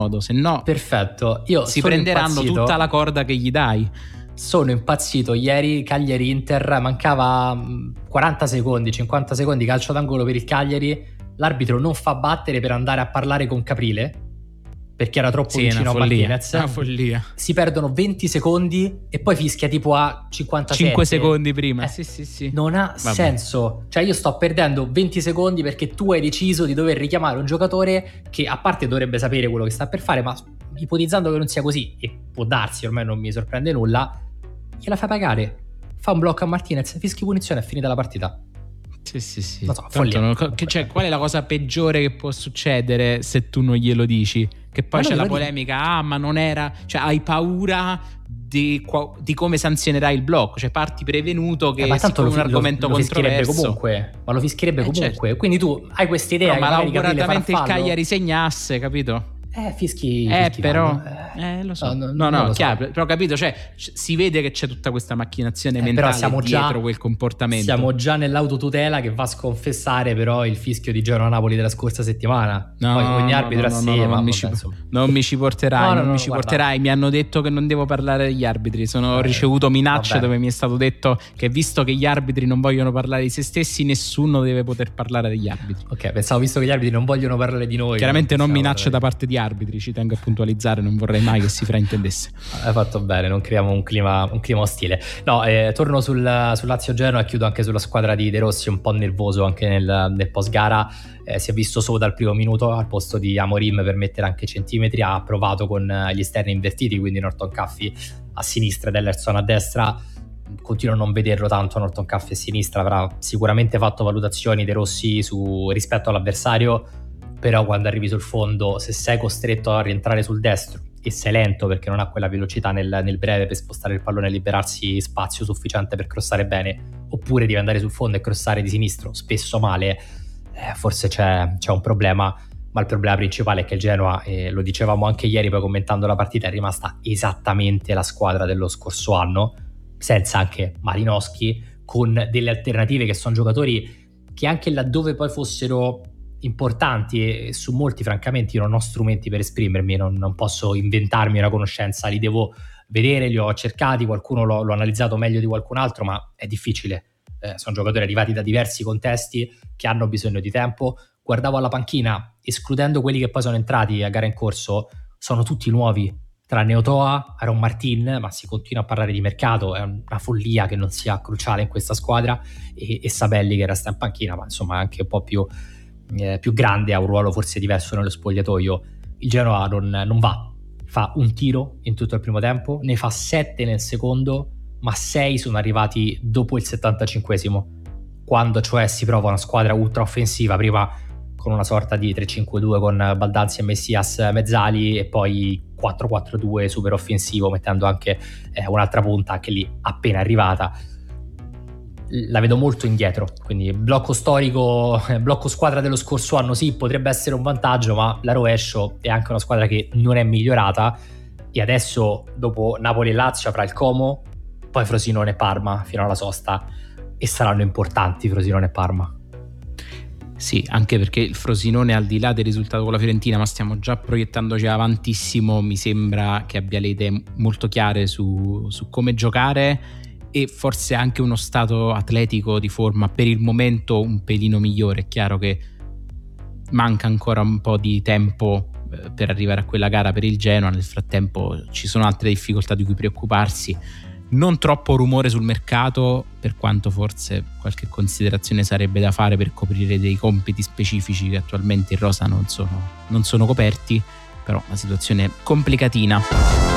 modo, se no perfetto. Io si prenderanno tutta la corda che gli dai. Sono impazzito ieri, Cagliari-Inter, mancava 40 secondi, 50 secondi, calcio d'angolo per il Cagliari, l'arbitro non fa battere per andare a parlare con Caprile perché era troppo vicino a Martinez. Una follia. Si perdono 20 secondi e poi fischia tipo a 57. 5 secondi prima. Sì. Non ha senso. Cioè io sto perdendo 20 secondi perché tu hai deciso di dover richiamare un giocatore che a parte dovrebbe sapere quello che sta per fare, ma ipotizzando che non sia così, e può darsi, ormai non mi sorprende nulla, gliela fai pagare. Fa un blocco a Martinez, fischi punizione, è finita la partita. Sì. Non so, follia. Cioè, qual è la cosa peggiore che può succedere se tu non glielo dici? Che poi c'è la polemica, ma non era... Cioè hai paura di come sanzionerai il blocco, cioè parti prevenuto che ma tanto un argomento lo controverso comunque, ma lo fischierebbe comunque, certo. quindi tu hai questa idea, ma lauguratamente il Cagliari segnasse, capito? Fischi però lo so. No, chiaro, però capito, cioè si vede che c'è tutta questa macchinazione mentale dietro quel comportamento. Siamo già nell'autotutela che va a sconfessare però il fischio di Genoa-Napoli della scorsa settimana. Poi ogni arbitro non mi ci porterai. Mi hanno detto che non devo parlare degli arbitri. Ho ricevuto minacce dove mi è stato detto che visto che gli arbitri non vogliono parlare di se stessi, nessuno deve poter parlare degli arbitri. Ok, pensavo visto che gli arbitri non vogliono parlare di noi. Chiaramente non minacce da parte di arbitri, ci tengo a puntualizzare, non vorrei mai che si fraintendesse. Hai fatto bene, non creiamo un clima ostile. No, torno sul Lazio Genoa e chiudo anche sulla squadra di De Rossi, un po' nervoso anche nel post gara. Si è visto solo dal primo minuto al posto di Amorim per mettere anche centimetri, ha provato con gli esterni invertiti, quindi Norton Caffey a sinistra ed Ellerson a destra. Continuo a non vederlo tanto Norton Caffey a sinistra, avrà sicuramente fatto valutazioni De Rossi rispetto all'avversario, però quando arrivi sul fondo, se sei costretto a rientrare sul destro e sei lento perché non ha quella velocità nel breve per spostare il pallone e liberarsi spazio sufficiente per crossare bene, oppure devi andare sul fondo e crossare di sinistro, spesso male, forse c'è un problema. Ma il problema principale è che il Genoa, lo dicevamo anche ieri poi commentando la partita, è rimasta esattamente la squadra dello scorso anno, senza anche Malinowski, con delle alternative che sono giocatori che anche laddove poi fossero importanti, e su molti francamente io non ho strumenti per esprimermi, non posso inventarmi una conoscenza, li devo vedere, li ho cercati, qualcuno l'ho analizzato meglio di qualcun altro, ma è difficile. Sono giocatori arrivati da diversi contesti che hanno bisogno di tempo. Guardavo alla panchina, escludendo quelli che poi sono entrati a gara in corso, sono tutti nuovi, tranne Otoa, Aaron Martin, ma si continua a parlare di mercato, è una follia che non sia cruciale in questa squadra, e Sabelli che resta in panchina, ma insomma è anche un po' più grande, ha un ruolo forse diverso nello spogliatoio. Il Genoa non va, fa un tiro in tutto il primo tempo, ne fa 7 nel secondo, ma 6 sono arrivati dopo il 75esimo, quando cioè si prova una squadra ultra offensiva, prima con una sorta di 3-5-2 con Baldanzi e Messias mezzali e poi 4-4-2 super offensivo mettendo anche un'altra punta anche lì appena arrivata. La vedo molto indietro, quindi blocco storico, blocco squadra dello scorso anno sì, potrebbe essere un vantaggio, ma la rovescio, è anche una squadra che non è migliorata, e adesso dopo Napoli e Lazio avrà il Como, poi Frosinone e Parma fino alla sosta, e saranno importanti Frosinone e Parma. Sì, anche perché il Frosinone, al di là del risultato con la Fiorentina, ma stiamo già proiettandoci avantissimo, mi sembra che abbia le idee molto chiare su come giocare, e forse anche uno stato atletico di forma per il momento un pelino migliore. È chiaro che manca ancora un po' di tempo per arrivare a quella gara per il Genoa, nel frattempo ci sono altre difficoltà di cui preoccuparsi, non troppo rumore sul mercato, per quanto forse qualche considerazione sarebbe da fare per coprire dei compiti specifici che attualmente in rosa non sono coperti, però una situazione complicatina.